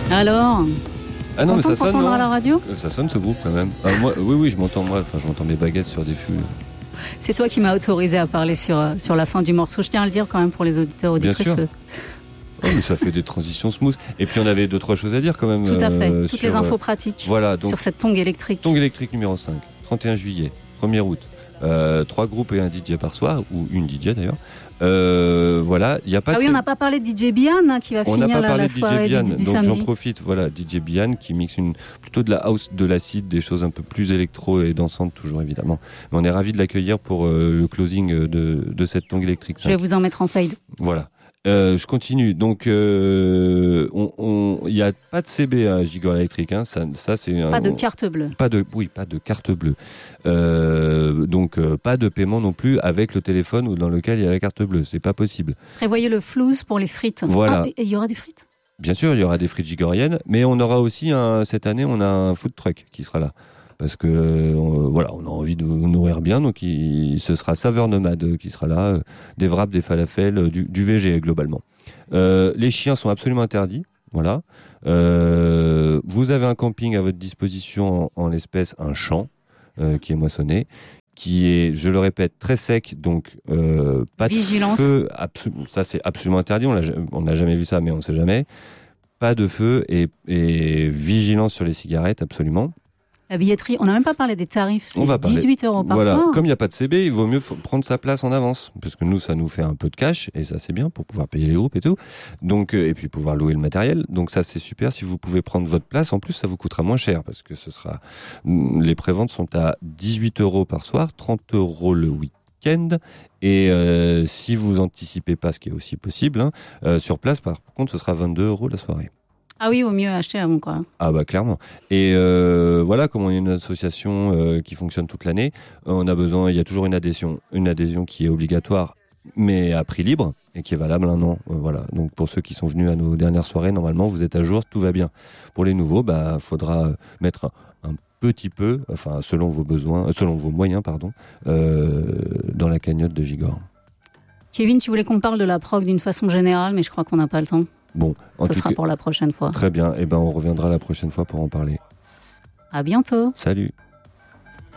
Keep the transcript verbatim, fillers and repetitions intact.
Alors Ah non, mais ça sonne, non à la radio. Ça sonne ce groupe quand même. Ah, moi, oui, oui, je m'entends moi. Enfin, je m'entends mes baguettes sur des fûts. C'est toi qui m'as autorisé à parler sur, sur la fin du morceau. Je tiens à le dire quand même pour les auditeurs auditrices. Bien sûr. Oh, mais ça fait des transitions smooth. Et puis on avait deux trois choses à dire quand même. Tout à fait. Euh, Toutes sur, les infos pratiques. Voilà, donc, sur cette tongue électrique. Tongue électrique numéro cinq, trente et un juillet, premier août. Euh, trois groupes et un D J par soir, ou une D J d'ailleurs. Euh, voilà, il y a pas. Ah de oui, c... on n'a pas parlé de D J Bian hein, qui va on finir la, la soirée Bian, du, du donc samedi. j'en profite. Voilà, D J Bian qui mixe une plutôt de la house, de l'acide, des choses un peu plus électro et dansantes toujours évidemment. Mais on est ravis de l'accueillir pour euh, le closing de, de cette tongue électrique. Je vais vous en mettre en fade. Voilà. Euh, je continue. Donc, il euh, n'y a pas de C B à Gigor Electric. Hein. Ça, ça, c'est pas un, de carte bleue. Pas de, oui, pas de carte bleue. Euh, donc, euh, pas de paiement non plus avec le téléphone ou dans lequel il y a la carte bleue. C'est pas possible. Prévoyez le flouze pour les frites. Voilà. Ah, et il y aura des frites ? Bien sûr, il y aura des frites gigoriennes, mais on aura aussi, un, cette année, on a un food truck qui sera là. Parce que euh, voilà, on a envie de vous nourrir bien, donc il, ce sera Saveur Nomade qui sera là, euh, des wraps, des falafels, euh, du, du V G globalement. Euh, les chiens sont absolument interdits, voilà. Euh, vous avez un camping à votre disposition en, en l'espèce, un champ euh, qui est moissonné, qui est, je le répète, très sec, donc euh, pas Vigilance. de feu. Abso- ça c'est absolument interdit, on l'a, on n'a jamais vu ça, mais on ne sait jamais. Pas de feu et, et vigilance sur les cigarettes, absolument. La billetterie, on n'a même pas parlé des tarifs, c'est on va dix-huit euros par voilà. soir. Comme il n'y a pas de C B, il vaut mieux f- prendre sa place en avance, parce que nous, ça nous fait un peu de cash, et ça c'est bien pour pouvoir payer les groupes et tout. Donc, euh, et puis pouvoir louer le matériel. Donc ça c'est super, si vous pouvez prendre votre place, en plus ça vous coûtera moins cher, parce que ce sera, les préventes sont à dix-huit euros par soir, trente euros le week-end, et euh, si vous anticipez pas, ce qui est aussi possible, hein, euh, sur place par contre ce sera vingt-deux euros la soirée. Ah oui, vaut mieux acheter avant quoi. Ah bah clairement. Et euh, voilà, comme on est une association euh, qui fonctionne toute l'année, on a besoin, il y a toujours une adhésion, une adhésion qui est obligatoire, mais à prix libre et qui est valable un an. Euh, voilà. Donc pour ceux qui sont venus à nos dernières soirées, normalement vous êtes à jour, tout va bien. Pour les nouveaux, bah faudra mettre un, un petit peu, enfin selon vos besoins, selon vos moyens, pardon, euh, dans la cagnotte de Gigor. Kevin, tu voulais qu'on parle de la prog d'une façon générale, mais je crois qu'on n'a pas le temps. Bon, en Ce tout sera cas, pour la prochaine fois. très bien. Et ben on reviendra la prochaine fois pour en parler. À bientôt. Salut.